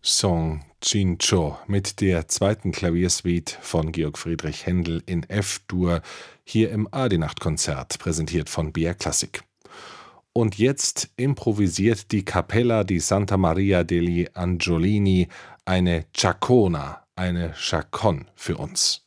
Song Cincio mit der zweiten Klaviersuite von Georg Friedrich Händel in F-Dur, hier im AD-Nacht-Konzert, präsentiert von BR Classic. Und jetzt improvisiert die Cappella di Santa Maria degli Angiolini eine Chaconne für uns.